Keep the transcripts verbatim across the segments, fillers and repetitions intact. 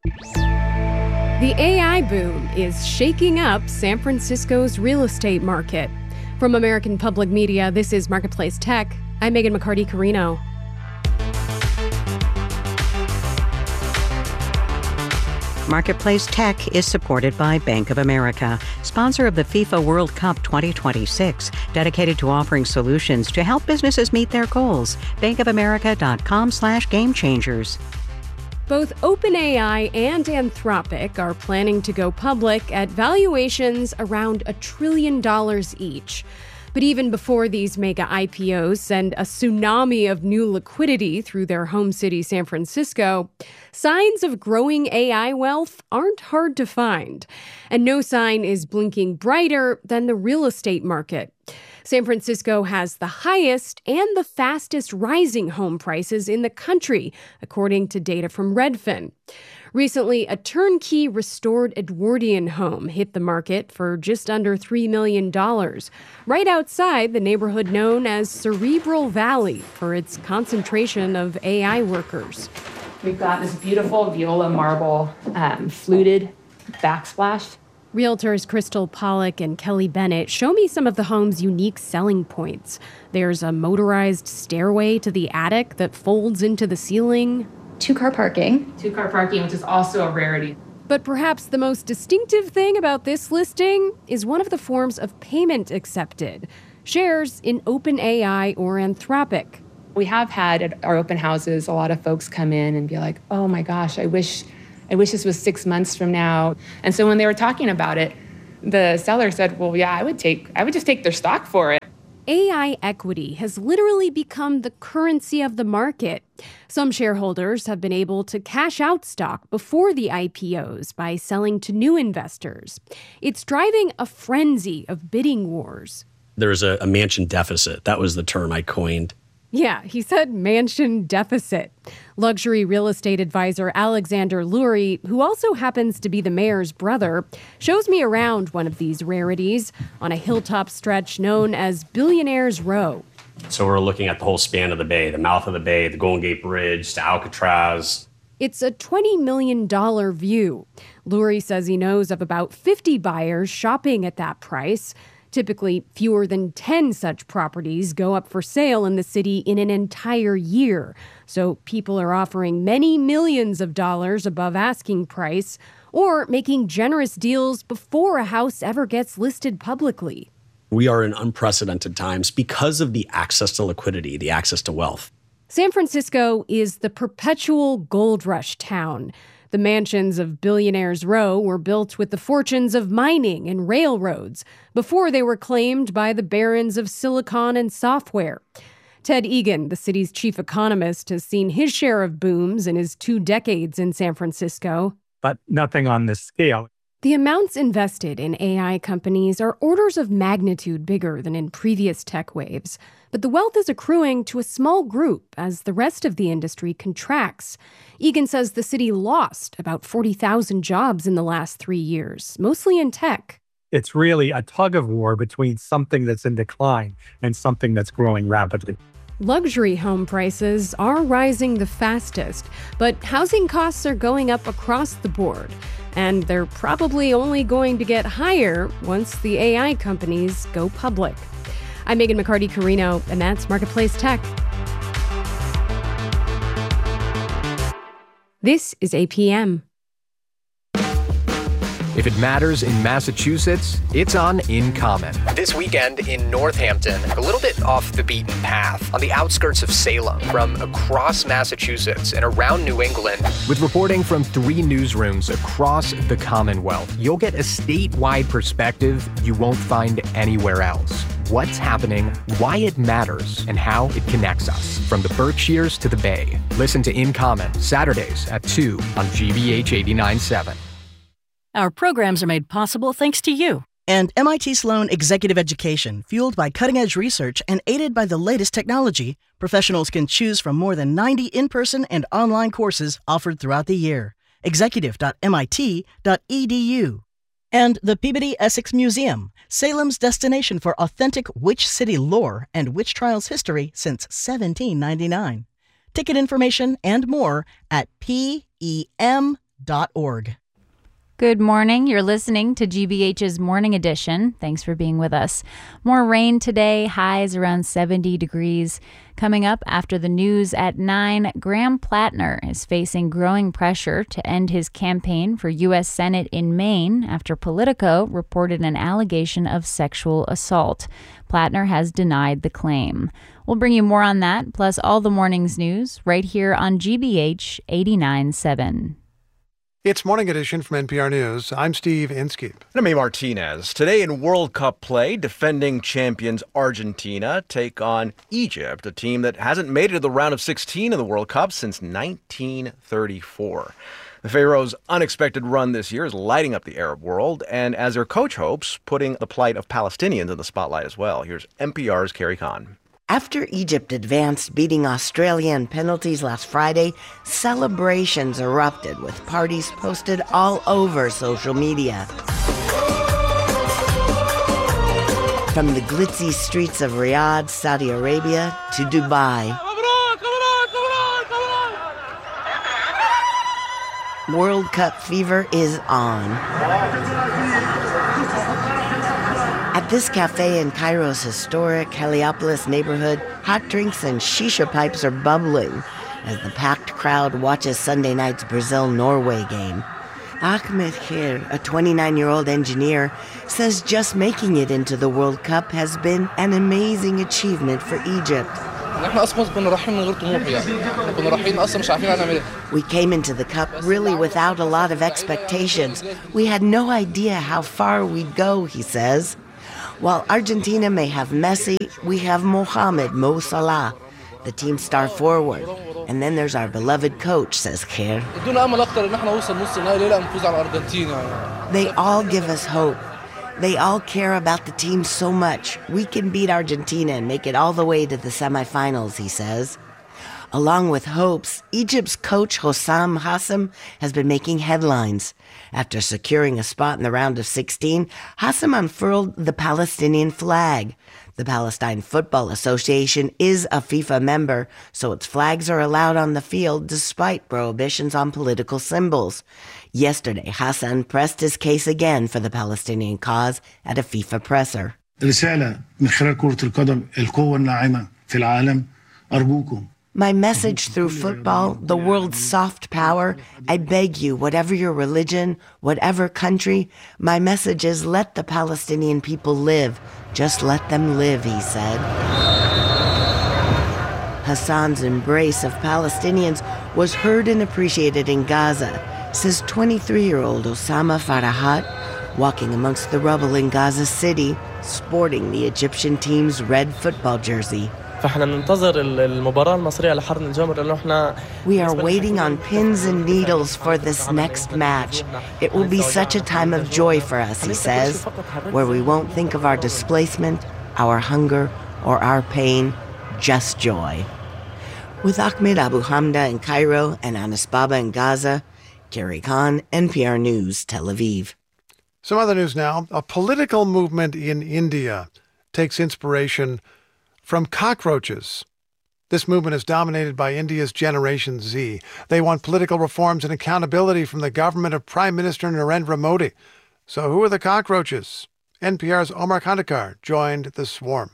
The A I boom is shaking up San Francisco's real estate market. From American Public Media, this is Marketplace Tech. I'm Megan McCarty-Carino. Marketplace Tech is supported by Bank of America, sponsor of the FIFA World Cup twenty twenty-six, dedicated to offering solutions to help businesses meet their goals. bankofamerica.com slash game changers. Both OpenAI and Anthropic are planning to go public at valuations around a trillion dollars each. But even before these mega I P Os send a tsunami of new liquidity through their home city, San Francisco, signs of growing A I wealth aren't hard to find. And no sign is blinking brighter than the real estate market. San Francisco has the highest and the fastest rising home prices in the country, according to data from Redfin. Recently, a turnkey restored Edwardian home hit the market for just under three million dollars, right outside the neighborhood known as Cerebral Valley for its concentration of A I workers. We've got this beautiful viola marble um, fluted backsplash. Realtors Crystal Pollock and Kelly Bennett show me some of the home's unique selling points. There's a motorized stairway to the attic that folds into the ceiling. Two-car parking. Two-car parking, which is also a rarity. But perhaps the most distinctive thing about this listing is one of the forms of payment accepted. Shares in OpenAI or Anthropic. We have had at our open houses a lot of folks come in and be like, oh my gosh, I wish... I wish this was six months from now. And so when they were talking about it, the seller said, well, yeah, I would take, I would just take their stock for it. A I equity has literally become the currency of the market. Some shareholders have been able to cash out stock before the I P Os by selling to new investors. It's driving a frenzy of bidding wars. There's a, a mansion deficit. That was the term I coined. Yeah, he said mansion deficit. Luxury real estate advisor Alexander Lurie, who also happens to be the mayor's brother, shows me around one of these rarities on a hilltop stretch known as Billionaires Row. So we're looking at the whole span of the bay, the mouth of the bay, the Golden Gate Bridge to Alcatraz. It's a twenty million dollars view. Lurie says he knows of about fifty buyers shopping at that price. Typically, fewer than ten such properties go up for sale in the city in an entire year. So people are offering many millions of dollars above asking price or making generous deals before a house ever gets listed publicly. We are in unprecedented times because of the access to liquidity, the access to wealth. San Francisco is the perpetual gold rush town. The mansions of Billionaires Row were built with the fortunes of mining and railroads before they were claimed by the barons of silicon and software. Ted Egan, the city's chief economist, has seen his share of booms in his two decades in San Francisco. But nothing on this scale. The amounts invested in A I companies are orders of magnitude bigger than in previous tech waves. But the wealth is accruing to a small group as the rest of the industry contracts. Egan says the city lost about forty thousand jobs in the last three years, mostly in tech. It's really a tug of war between something that's in decline and something that's growing rapidly. Luxury home prices are rising the fastest, but housing costs are going up across the board. And they're probably only going to get higher once the A I companies go public. I'm Megan McCarty-Carino, and that's Marketplace Tech. This is A P M. If it matters in Massachusetts, it's on In Common. This weekend in Northampton, a little bit off the beaten path, on the outskirts of Salem, from across Massachusetts and around New England. With reporting from three newsrooms across the Commonwealth, you'll get a statewide perspective you won't find anywhere else. What's happening, why it matters, and how it connects us, from the Berkshires to the Bay. Listen to In Common, Saturdays at two on G B H eighty-nine point seven. Our programs are made possible thanks to you. And M I T Sloan Executive Education, fueled by cutting-edge research and aided by the latest technology, professionals can choose from more than ninety in-person and online courses offered throughout the year. executive dot M I T dot E D U. And the Peabody Essex Museum, Salem's destination for authentic witch city lore and witch trials history since seventeen ninety-nine. Ticket information and more at P E M dot org. Good morning. You're listening to G B H's Morning Edition. Thanks for being with us. More rain today, highs around seventy degrees. Coming up after the news at nine, Graham Plattner is facing growing pressure to end his campaign for U S Senate in Maine after Politico reported an allegation of sexual assault. Plattner has denied the claim. We'll bring you more on that, plus all the morning's news, right here on G B H eighty-nine point seven. It's Morning Edition from N P R News. I'm Steve Inskeep. And I'm A. Martinez. Today in World Cup play, defending champions Argentina take on Egypt, a team that hasn't made it to the round of sixteen in the World Cup since nineteen thirty-four. The Pharaohs' unexpected run this year is lighting up the Arab world, and as their coach hopes, putting the plight of Palestinians in the spotlight as well. Here's N P R's Carrie Khan. After Egypt advanced, beating Australia in penalties last Friday, celebrations erupted with parties posted all over social media. From the glitzy streets of Riyadh, Saudi Arabia, to Dubai. World Cup fever is on. At this cafe in Cairo's historic Heliopolis neighborhood, hot drinks and shisha pipes are bubbling as the packed crowd watches Sunday night's Brazil-Norway game. Ahmed Kher, a twenty-nine-year-old engineer, says just making it into the World Cup has been an amazing achievement for Egypt. We came into the Cup really without a lot of expectations. We had no idea how far we'd go, he says. While Argentina may have Messi, we have Mohamed Mo Salah, the team's star forward. And then there's our beloved coach, says Kher. They all give us hope. They all care about the team so much. We can beat Argentina and make it all the way to the semifinals, he says. Along with hopes, Egypt's coach Hossam Hassam has been making headlines. After securing a spot in the round of sixteen, Hassam unfurled the Palestinian flag. The Palestine Football Association is a FIFA member, so its flags are allowed on the field despite prohibitions on political symbols. Yesterday, Hassan pressed his case again for the Palestinian cause at a FIFA presser. رسالة من خلال كرة القدم القوة الناعمة في العالم أرجوكم. My message through football, the world's soft power, I beg you, whatever your religion, whatever country, my message is let the Palestinian people live. Just let them live, he said. Hassan's embrace of Palestinians was heard and appreciated in Gaza, says twenty-three-year-old Osama Farahat, walking amongst the rubble in Gaza City, sporting the Egyptian team's red football jersey. We are waiting on pins and needles for this next match. It will be such a time of joy for us, he says, where we won't think of our displacement, our hunger, or our pain, just joy. With Ahmed Abu Hamda in Cairo and Anas Baba in Gaza, Carrie Khan, N P R News, Tel Aviv. Some other news now. A political movement in India takes inspiration from cockroaches. This movement is dominated by India's Generation Z. They want political reforms and accountability from the government of Prime Minister Narendra Modi. So who are the cockroaches? N P R's Omar Khandekar joined the swarm.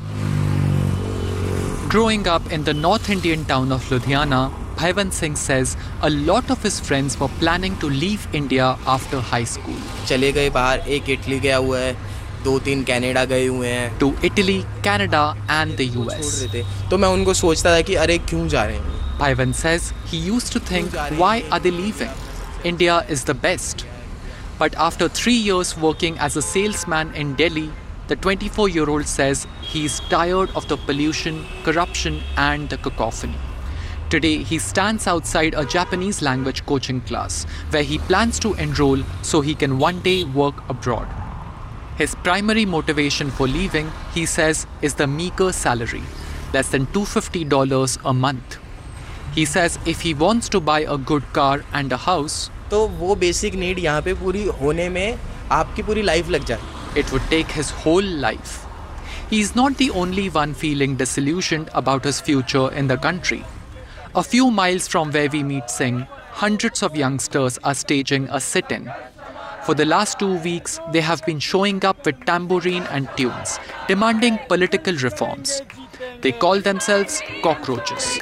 Growing up in the North Indian town of Ludhiana, Bhaivan Singh says a lot of his friends were planning to leave India after high school. चले गए बाहर, एक Italy गया हुआ है, दो तीन Canada गए हुए हैं. To Italy, Canada and the U S. तो मैं उनको सोचता था कि अरे क्यों जा रहे हैं. Bhaivan says he used to think, why are they leaving? India is the best. But after three years working as a salesman in Delhi, the twenty-four-year-old says he's tired of the pollution, corruption and the cacophony. Today, he stands outside a Japanese language coaching class where he plans to enroll so he can one day work abroad. His primary motivation for leaving, he says, is the meager salary, less than two hundred fifty dollars a month. He says if he wants to buy a good car and a house, तो वो basic need यहाँ पे पूरी होने में आपकी पूरी life लग जाए. It would take his whole life. He is not the only one feeling disillusioned about his future in the country. A few miles from where we meet Singh, hundreds of youngsters are staging a sit-in. For the last two weeks, they have been showing up with tambourine and tunes, demanding political reforms. They call themselves cockroaches.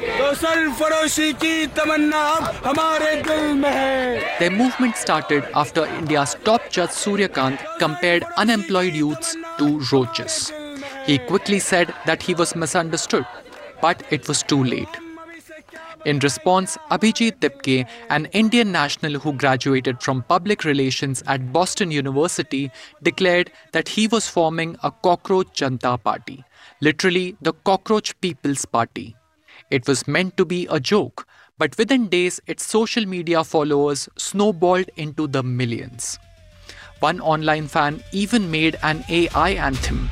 Their movement started after India's top judge Surya Kant compared unemployed youths to roaches. He quickly said that he was misunderstood, but it was too late. In response, Abhijit Dipke, an Indian national who graduated from public relations at Boston University, declared that he was forming a Cockroach Janta Party, literally the Cockroach People's Party. It was meant to be a joke, but within days, its social media followers snowballed into the millions. One online fan even made an A I anthem.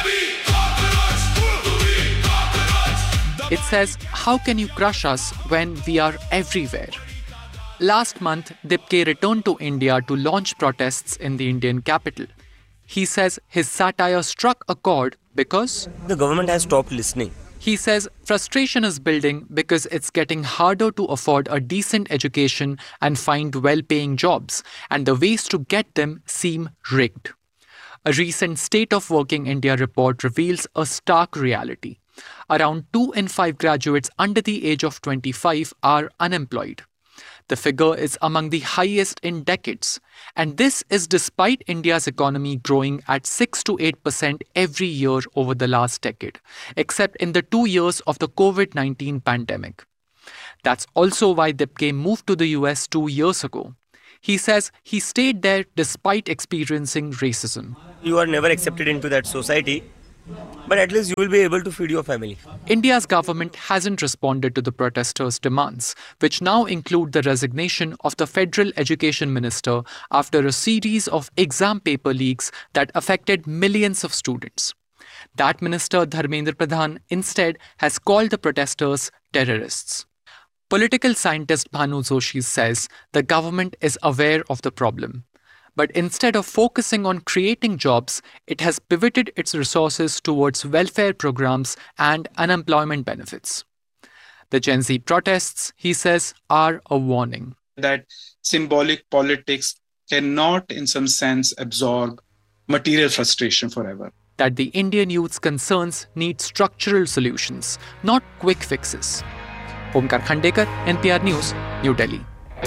It says, "How can you crush us when we are everywhere?" Last month, Dipke returned to India to launch protests in the Indian capital. He says his satire struck a chord because the government has stopped listening. He says frustration is building because it's getting harder to afford a decent education and find well-paying jobs, and the ways to get them seem rigged. A recent State of Working India report reveals a stark reality. Around two in five graduates under the age of twenty-five are unemployed. The figure is among the highest in decades, and this is despite India's economy growing at six to eight percent every year over the last decade, except in the two years of the COVID nineteen pandemic. That's also why Dipke moved to the U S two years ago. He says he stayed there despite experiencing racism. You are never accepted into that society, but at least you will be able to feed your family. India's government hasn't responded to the protesters' demands, which now include the resignation of the federal education minister after a series of exam paper leaks that affected millions of students. That minister, Dharmendra Pradhan, instead has called the protesters terrorists. Political scientist Bhanu Joshi says the government is aware of the problem. But instead of focusing on creating jobs, it has pivoted its resources towards welfare programs and unemployment benefits. The Gen Z protests, he says, are a warning. That symbolic politics cannot, in some sense, absorb material frustration forever. That the Indian youth's concerns need structural solutions, not quick fixes. Omkar Khandekar, N P R News, New Delhi.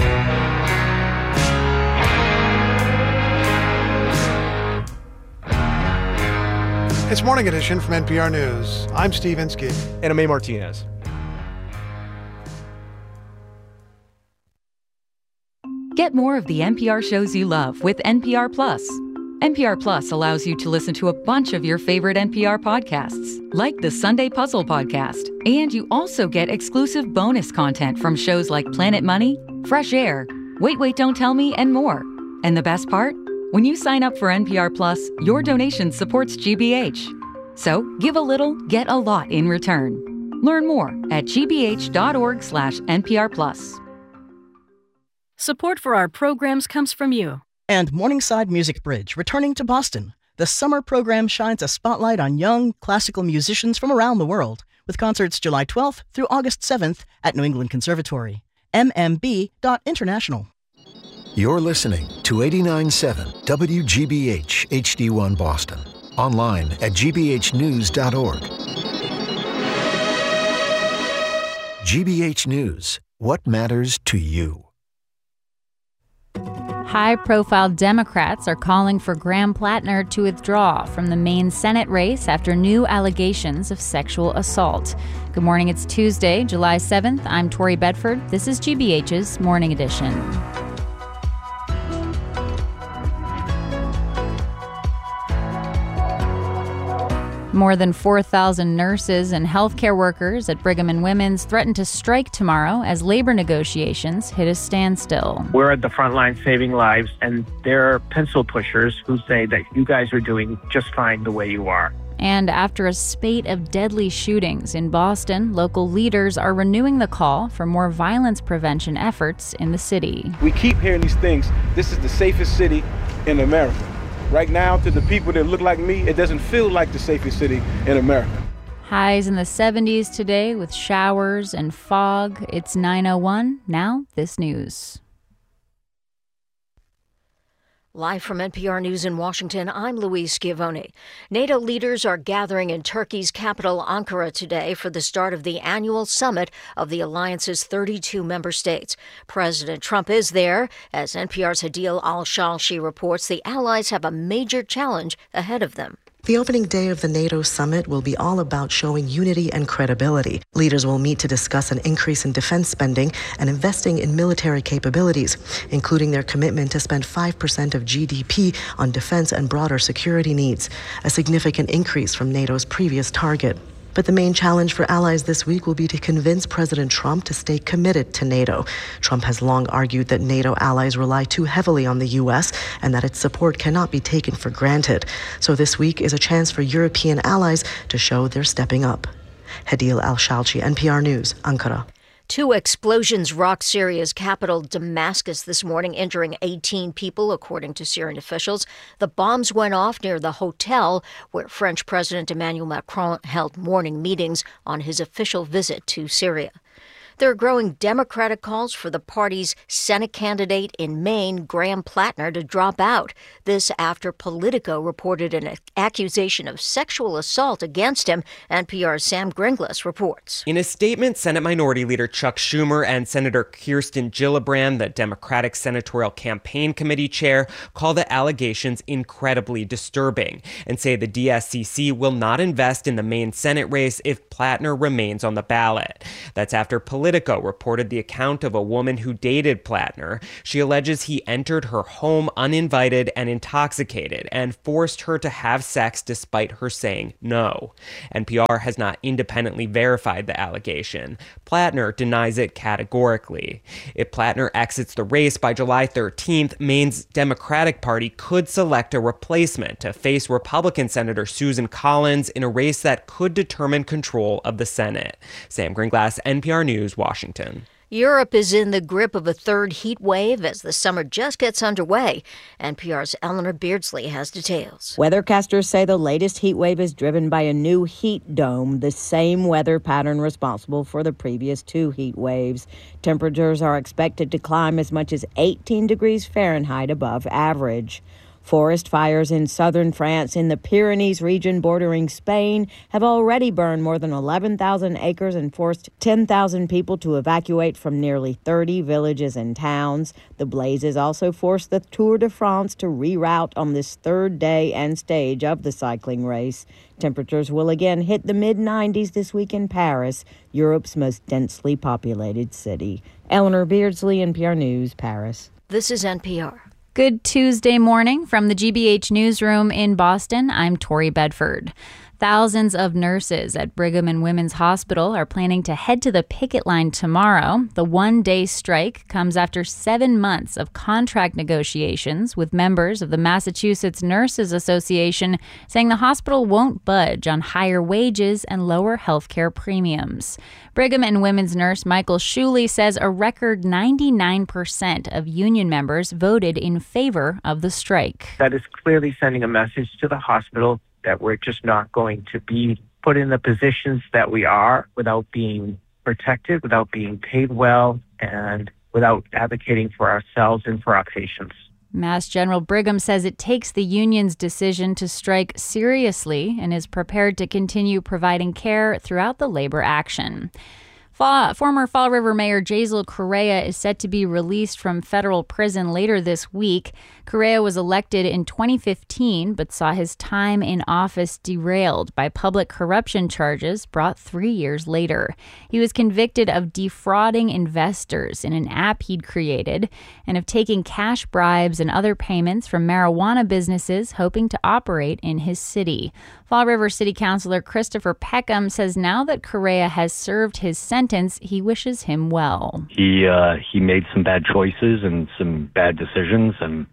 It's Morning Edition from N P R News. I'm Steve Inskeep. And I'm A. Martinez. Get more of the N P R shows you love with N P R Plus. N P R Plus allows you to listen to a bunch of your favorite N P R podcasts, like the Sunday Puzzle podcast. And you also get exclusive bonus content from shows like Planet Money, Fresh Air, Wait, Wait, Don't Tell Me, and more. And the best part? When you sign up for N P R Plus, your donation supports G B H. So give a little, get a lot in return. Learn more at gbh.org slash NPR Plus. Support for our programs comes from you. And Morningside Music Bridge, returning to Boston. The summer program shines a spotlight on young classical musicians from around the world, with concerts July twelfth through August seventh at New England Conservatory. m m b dot international. You're listening to eighty-nine point seven W G B H H D one Boston. Online at g b h news dot org. G B H News. What matters to you? High-profile Democrats are calling for Graham Plattner to withdraw from the Maine Senate race after new allegations of sexual assault. Good morning. It's Tuesday, July seventh. I'm Tori Bedford. This is G B H's Morning Edition. More than four thousand nurses and healthcare workers at Brigham and Women's threaten to strike tomorrow as labor negotiations hit a standstill. We're at the front line saving lives, and there are pencil pushers who say that you guys are doing just fine the way you are. And after a spate of deadly shootings in Boston, local leaders are renewing the call for more violence prevention efforts in the city. We keep hearing these things. This is the safest city in America. Right now, to the people that look like me, it doesn't feel like the safest city in America. Highs in the seventies today with showers and fog. It's nine oh one. Now, this news. Live from N P R News in Washington, I'm Louise Schiavone. NATO leaders are gathering in Turkey's capital, Ankara, today for the start of the annual summit of the alliance's thirty-two member states. President Trump is there. As N P R's Hadil Al-Shalshi reports, the allies have a major challenge ahead of them. The opening day of the NATO summit will be all about showing unity and credibility. Leaders will meet to discuss an increase in defense spending and investing in military capabilities, including their commitment to spend five percent of G D P on defense and broader security needs, a significant increase from NATO's previous target. But the main challenge for allies this week will be to convince President Trump to stay committed to NATO. Trump has long argued that NATO allies rely too heavily on the U S and that its support cannot be taken for granted. So this week is a chance for European allies to show they're stepping up. Hadil Al-Shalchi, N P R News, Ankara. Two explosions rocked Syria's capital, Damascus, this morning, injuring eighteen people, according to Syrian officials. The bombs went off near the hotel where French President Emmanuel Macron held morning meetings on his official visit to Syria. There are growing Democratic calls for the party's Senate candidate in Maine, Graham Plattner, to drop out. This after Politico reported an accusation of sexual assault against him. N P R's Sam Gringlas reports. In a statement, Senate Minority Leader Chuck Schumer and Senator Kirsten Gillibrand, the Democratic Senatorial Campaign Committee chair, call the allegations incredibly disturbing and say the D S C C will not invest in the Maine Senate race if Plattner remains on the ballot. That's after Politico reported the account of a woman who dated Plattner. She alleges he entered her home uninvited and intoxicated and forced her to have sex despite her saying no. N P R has not independently verified the allegation. Plattner denies it categorically. If Plattner exits the race by July thirteenth, Maine's Democratic Party could select a replacement to face Republican Senator Susan Collins in a race that could determine control of the Senate. Sam Gringlas, N P R News, Washington. Europe is in the grip of a third heat wave as the summer just gets underway. N P R's Eleanor Beardsley has details. Weathercasters say the latest heat wave is driven by a new heat dome, the same weather pattern responsible for the previous two heat waves. Temperatures are expected to climb as much as eighteen degrees Fahrenheit above average. Forest fires in southern France in the Pyrenees region bordering Spain have already burned more than eleven thousand acres and forced ten thousand people to evacuate from nearly thirty villages and towns. The blazes also forced the Tour de France to reroute on this third day and stage of the cycling race. Temperatures will again hit the mid nineties this week in Paris, Europe's most densely populated city. Eleanor Beardsley, N P R News, Paris. This is N P R. Good Tuesday morning from the G B H Newsroom in Boston. I'm Tori Bedford. Thousands of nurses at Brigham and Women's Hospital are planning to head to the picket line tomorrow. The one-day strike comes after seven months of contract negotiations with members of the Massachusetts Nurses Association saying the hospital won't budge on higher wages and lower health care premiums. Brigham and Women's nurse Michael Shuley says a record ninety-nine percent of union members voted in favor of the strike. That is clearly sending a message to the hospital that we're just not going to be put in the positions that we are without being protected, without being paid well, and without advocating for ourselves and for our patients. Mass General Brigham says it takes the union's decision to strike seriously and is prepared to continue providing care throughout the labor action. Fall, former Fall River Mayor Jaisal Correa is set to be released from federal prison later this week. Correa was elected in twenty fifteen, but saw his time in office derailed by public corruption charges brought three years later. He was convicted of defrauding investors in an app he'd created and of taking cash bribes and other payments from marijuana businesses hoping to operate in his city. Fall River City Councilor Christopher Peckham says now that Correa has served his sentence, he wishes him well. He uh, he made some bad choices and some bad decisions, and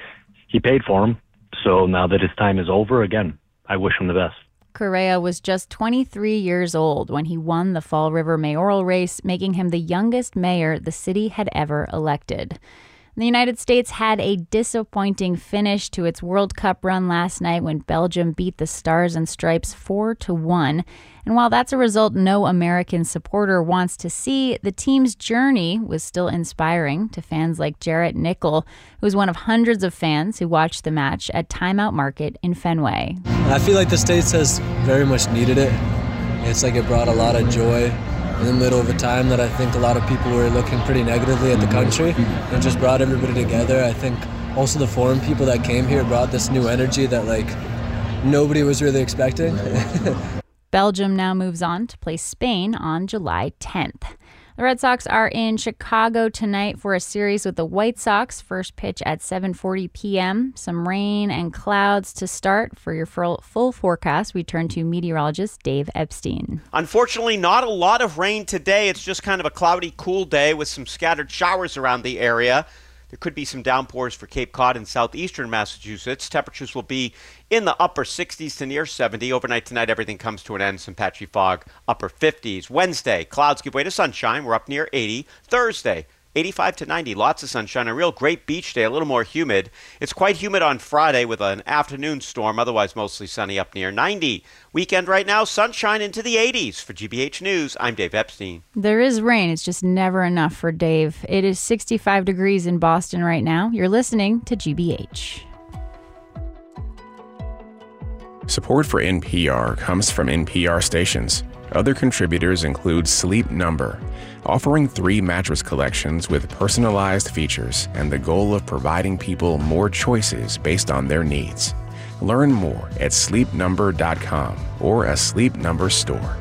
he paid for them. So now that his time is over, again, I wish him the best. Correa was just twenty-three years old when he won the Fall River mayoral race, making him the youngest mayor the city had ever elected. The United States had a disappointing finish to its World Cup run last night when Belgium beat the Stars and Stripes four to one. And while that's a result no American supporter wants to see, the team's journey was still inspiring to fans like Jarrett Nickel, who was one of hundreds of fans who watched the match at Timeout Market in Fenway. I feel like the States has very much needed it. It's like it brought a lot of joy in the middle of a time that I think a lot of people were looking pretty negatively at the country. It just brought everybody together. I think also the foreign people that came here brought this new energy that like nobody was really expecting. Belgium now moves on to play Spain on July tenth. The Red Sox are in Chicago tonight for a series with the White Sox. First pitch at seven forty p.m. Some rain and clouds to start. For your full forecast, we turn to meteorologist Dave Epstein. Unfortunately, not a lot of rain today. It's just kind of a cloudy, cool day with some scattered showers around the area. There could be some downpours for Cape Cod and southeastern Massachusetts. Temperatures will be in the upper sixties to near seventy. Overnight tonight, everything comes to an end. Some patchy fog, upper fifties. Wednesday, clouds give way to sunshine. We're up near eighty. Thursday, eighty-five to ninety. Lots of sunshine. A real great beach day, a little more humid. It's quite humid on Friday with an afternoon storm. Otherwise, mostly sunny up near ninety. Weekend right now, sunshine into the eighties. For G B H News, I'm Dave Epstein. There is rain. It's just never enough for Dave. It is sixty-five degrees in Boston right now. You're listening to G B H. Support for N P R comes from N P R stations. Other contributors include Sleep Number, offering three mattress collections with personalized features and the goal of providing people more choices based on their needs. Learn more at sleep number dot com or a Sleep Number store.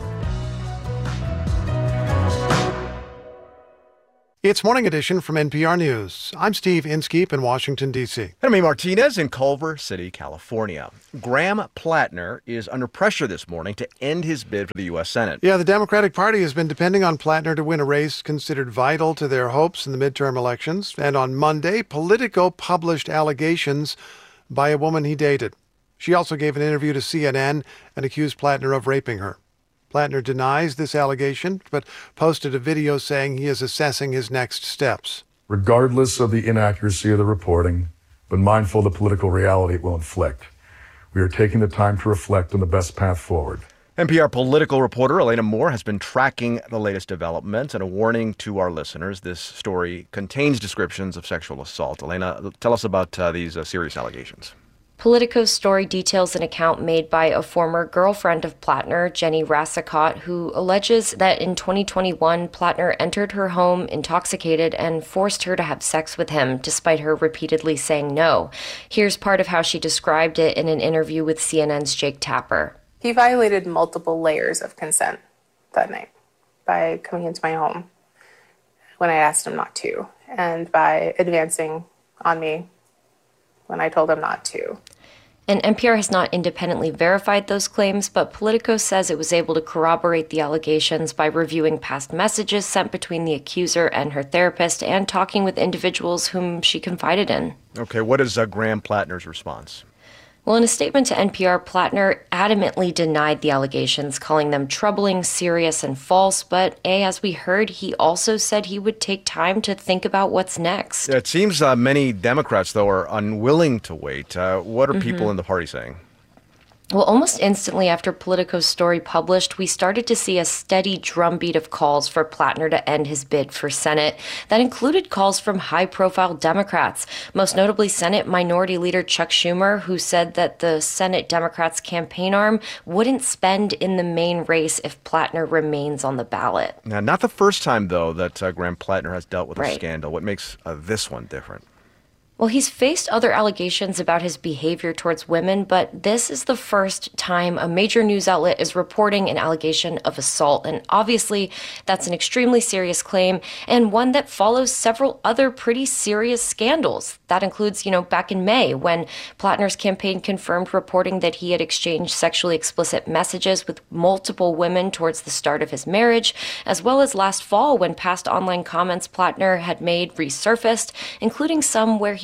It's Morning Edition from N P R News. I'm Steve Inskeep in Washington, D C. And I'm Amy Martinez in Culver City, California. Graham Plattner is under pressure this morning to end his bid for the U S Senate. Yeah, the Democratic Party has been depending on Plattner to win a race considered vital to their hopes in the midterm elections. And on Monday, Politico published allegations by a woman he dated. She also gave an interview to C N N and accused Plattner of raping her. Plattner denies this allegation, but posted a video saying he is assessing his next steps. Regardless of the inaccuracy of the reporting, but mindful of the political reality it will inflict, we are taking the time to reflect on the best path forward. N P R political reporter Elena Moore has been tracking the latest developments, and a warning to our listeners, this story contains descriptions of sexual assault. Elena, tell us about uh, these uh, serious allegations. Politico's story details an account made by a former girlfriend of Plattner, Jenny Rassicot, who alleges that in twenty twenty-one, Plattner entered her home intoxicated and forced her to have sex with him, despite her repeatedly saying no. Here's part of how she described it in an interview with C N N's Jake Tapper. He violated multiple layers of consent that night by coming into my home when I asked him not to, and by advancing on me when I told him not to. And N P R has not independently verified those claims, but Politico says it was able to corroborate the allegations by reviewing past messages sent between the accuser and her therapist and talking with individuals whom she confided in. Okay, what is uh, Graham Plattner's response? Well, in a statement to N P R, Plattner adamantly denied the allegations, calling them troubling, serious, and false. But, A, as we heard, he also said he would take time to think about what's next. It seems uh, many Democrats, though, are unwilling to wait. Uh, what are Mm-hmm. people in the party saying? Well, almost instantly after Politico's story published, we started to see a steady drumbeat of calls for Plattner to end his bid for Senate. That included calls from high-profile Democrats, most notably Senate Minority Leader Chuck Schumer, who said that the Senate Democrats' campaign arm wouldn't spend in the main race if Plattner remains on the ballot. Now, not the first time, though, that uh, Graham Plattner has dealt with Right. a scandal. What makes uh, this one different? Well, he's faced other allegations about his behavior towards women, but this is the first time a major news outlet is reporting an allegation of assault. And obviously, that's an extremely serious claim and one that follows several other pretty serious scandals. That includes, you know, back in May when Plattner's campaign confirmed reporting that he had exchanged sexually explicit messages with multiple women towards the start of his marriage, as well as last fall when past online comments Plattner had made resurfaced, including some where he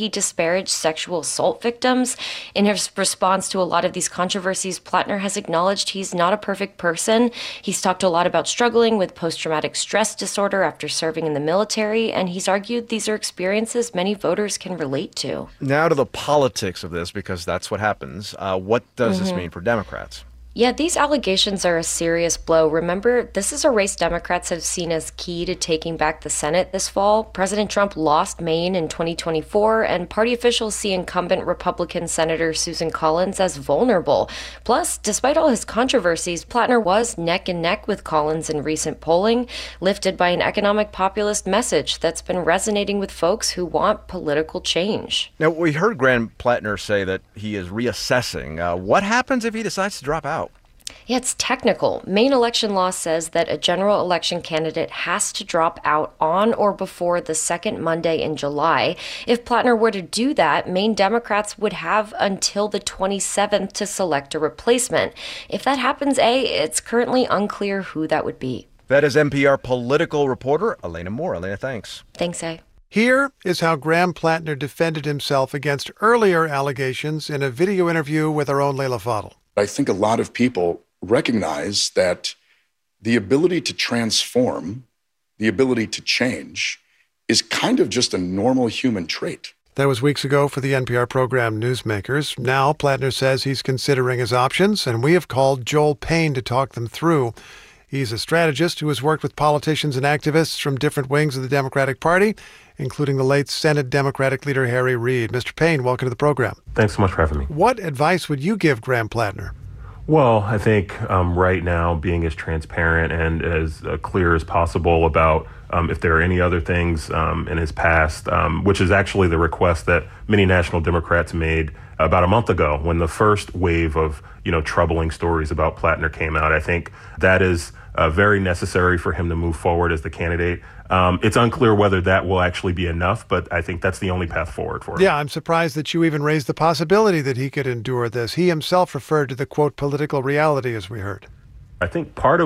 he disparaged sexual assault victims. In his response to a lot of these controversies, Plattner has acknowledged he's not a perfect person. He's talked a lot about struggling with post-traumatic stress disorder after serving in the military, and he's argued these are experiences many voters can relate to. Now to the politics of this, because that's what happens. Uh, what does Mm-hmm. this mean for Democrats? Yeah, these allegations are a serious blow. Remember, this is a race Democrats have seen as key to taking back the Senate this fall. President Trump lost Maine in twenty twenty-four, and party officials see incumbent Republican Senator Susan Collins as vulnerable. Plus, despite all his controversies, Plattner was neck and neck with Collins in recent polling, lifted by an economic populist message that's been resonating with folks who want political change. Now, we heard Graham Plattner say that he is reassessing. Uh, what happens if he decides to drop out? Yeah, it's technical. Maine election law says that a general election candidate has to drop out on or before the second Monday in July. If Plattner were to do that, Maine Democrats would have until the twenty-seventh to select a replacement. If that happens, A, it's currently unclear who that would be. That is N P R political reporter Elena Moore. Elena, thanks. Thanks, A. Here is how Graham Plattner defended himself against earlier allegations in a video interview with our own Leila Fadel. I think a lot of people recognize that the ability to transform, the ability to change, is kind of just a normal human trait. That was weeks ago for the N P R program Newsmakers. Now, Plattner says he's considering his options, and we have called Joel Payne to talk them through. He's a strategist who has worked with politicians and activists from different wings of the Democratic Party, including the late Senate Democratic leader Harry Reid. Mister Payne, welcome to the program. Thanks so much for having me. What advice would you give Graham Plattner? Well, I think um, right now being as transparent and as uh, clear as possible about um, if there are any other things um, in his past, um, which is actually the request that many national Democrats made about a month ago when the first wave of, you know, troubling stories about Plattner came out. I think that is uh, very necessary for him to move forward as the candidate. Um, it's unclear whether that will actually be enough, but I think that's the only path forward for him. Yeah, I'm surprised that you even raised the possibility that he could endure this. He himself referred to the, quote, political reality, as we heard. I think part of